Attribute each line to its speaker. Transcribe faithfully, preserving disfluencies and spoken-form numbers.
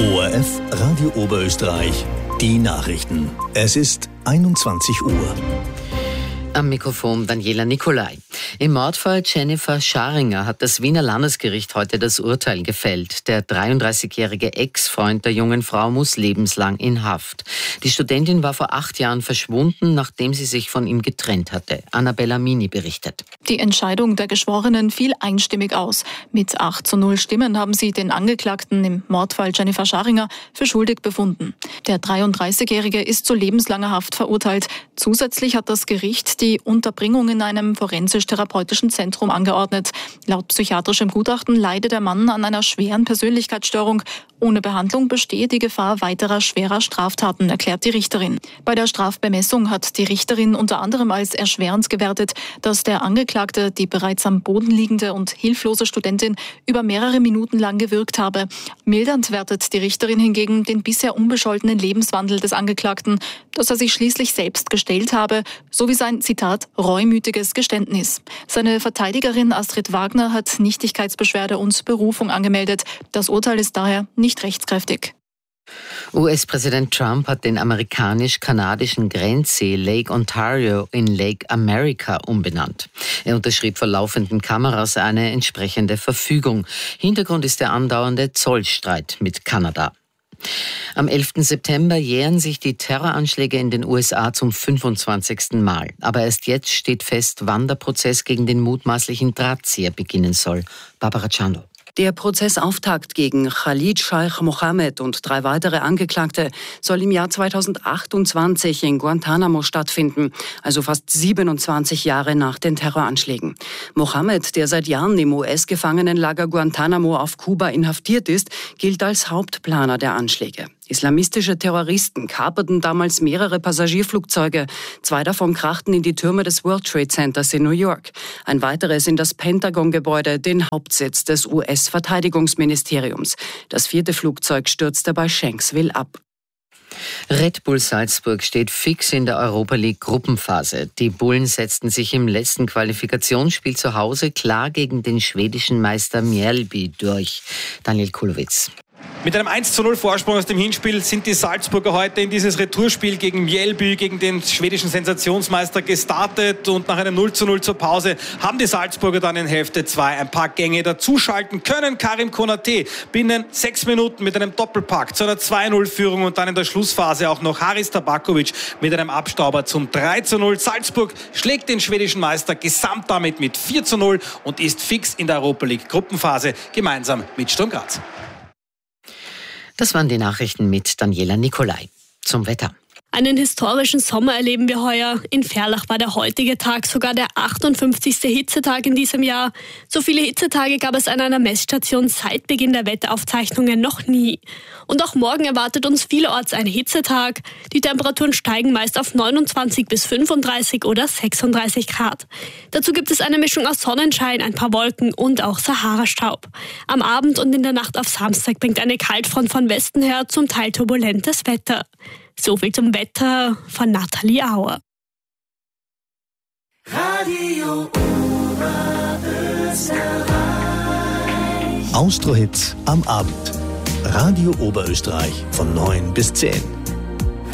Speaker 1: O R F Radio Oberösterreich, die Nachrichten. Es ist einundzwanzig Uhr.
Speaker 2: Am Mikrofon Daniela Nicolai. Im Mordfall Jennifer Scharinger hat das Wiener Landesgericht heute das Urteil gefällt. Der dreiunddreißigjährige Ex-Freund der jungen Frau muss lebenslang in Haft. Die Studentin war vor acht Jahren verschwunden, nachdem sie sich von ihm getrennt hatte. Annabella Mini berichtet.
Speaker 3: Die Entscheidung der Geschworenen fiel einstimmig aus. Mit acht zu null Stimmen haben sie den Angeklagten im Mordfall Jennifer Scharinger für schuldig befunden. Der dreiunddreißigjährige ist zu lebenslanger Haft verurteilt. Zusätzlich hat das Gericht die Unterbringung in einem forensisch-therapeutischen Zentrum angeordnet. Laut psychiatrischem Gutachten leidet der Mann an einer schweren Persönlichkeitsstörung. Ohne Behandlung bestehe die Gefahr weiterer schwerer Straftaten, erklärt die Richterin. Bei der Strafbemessung hat die Richterin unter anderem als erschwerend gewertet, dass der Angeklagte die bereits am Boden liegende und hilflose Studentin über mehrere Minuten lang gewürgt habe. Mildernd wertet die Richterin hingegen den bisher unbescholtenen Lebenswandel des Angeklagten, dass er sich schließlich selbst gestellt habe, sowie sein, Zitat, reumütiges Geständnis. Seine Verteidigerin Astrid Wagner hat Nichtigkeitsbeschwerde und Berufung angemeldet. Das Urteil ist daher nicht rechtskräftig.
Speaker 2: U S-Präsident Trump hat den amerikanisch-kanadischen Grenzsee Lake Ontario in Lake America umbenannt. Er unterschrieb vor laufenden Kameras eine entsprechende Verfügung. Hintergrund ist der andauernde Zollstreit mit Kanada. Am elften September jähren sich die Terroranschläge in den U S A zum fünfundzwanzigsten Mal. Aber erst jetzt steht fest, wann der Prozess gegen den mutmaßlichen Drahtzieher beginnen soll. Barbara Czando.
Speaker 4: Der Prozessauftakt gegen Khalid Sheikh Mohammed und drei weitere Angeklagte soll im Jahr zweitausendachtundzwanzig in Guantanamo stattfinden, also fast siebenundzwanzig Jahre nach den Terroranschlägen. Mohammed, der seit Jahren im U S-Gefangenenlager Guantanamo auf Kuba inhaftiert ist, gilt als Hauptplaner der Anschläge. Islamistische Terroristen kaperten damals mehrere Passagierflugzeuge. Zwei davon krachten in die Türme des World Trade Centers in New York. Ein weiteres in das Pentagon-Gebäude, den Hauptsitz des U S-Verteidigungsministeriums. Das vierte Flugzeug stürzte bei Shanksville ab.
Speaker 2: Red Bull Salzburg steht fix in der Europa League Gruppenphase. Die Bullen setzten sich im letzten Qualifikationsspiel zu Hause klar gegen den schwedischen Meister Mjällby durch. Daniel Kulowitz.
Speaker 5: Mit einem eins zu null Vorsprung aus dem Hinspiel sind die Salzburger heute in dieses Retourspiel gegen Mjällby, gegen den schwedischen Sensationsmeister gestartet, und nach einem null zu null zur Pause haben die Salzburger dann in Hälfte zwei ein paar Gänge dazuschalten können. Karim Konate binnen sechs Minuten mit einem Doppelpack zu einer zwei null Führung und dann in der Schlussphase auch noch Haris Tabakovic mit einem Abstauber zum drei zu null. Salzburg schlägt den schwedischen Meister gesamt damit mit vier zu null und ist fix in der Europa League Gruppenphase gemeinsam mit Sturm Graz.
Speaker 2: Das waren die Nachrichten mit Daniela Nicolai. Zum Wetter.
Speaker 6: Einen historischen Sommer erleben wir heuer. In Ferlach war der heutige Tag sogar der achtundfünfzigste Hitzetag in diesem Jahr. So viele Hitzetage gab es an einer Messstation seit Beginn der Wetteraufzeichnungen noch nie. Und auch morgen erwartet uns vielerorts ein Hitzetag. Die Temperaturen steigen meist auf neunundzwanzig bis fünfunddreißig oder sechsunddreißig Grad. Dazu gibt es eine Mischung aus Sonnenschein, ein paar Wolken und auch Sahara-Staub. Am Abend und in der Nacht auf Samstag bringt eine Kaltfront von Westen her zum Teil turbulentes Wetter. So viel zum Wetter von Nathalie Auer.
Speaker 7: Radio Oberösterreich.
Speaker 1: Austro-Hits am Abend. Radio Oberösterreich von neun bis zehn.